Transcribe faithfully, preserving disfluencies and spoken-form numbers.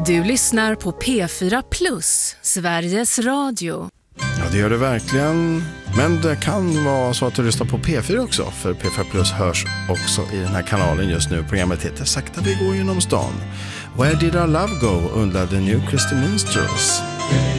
Du lyssnar på P fyra Plus, Sveriges Radio. Ja, det gör det verkligen. Men det kan vara så att du lyssnar på P fyra också. För P fyra Plus hörs också i den här kanalen just nu. Programmet heter Sakta vi går genom stan. Where did our love go? Under the New Christy Minstrels.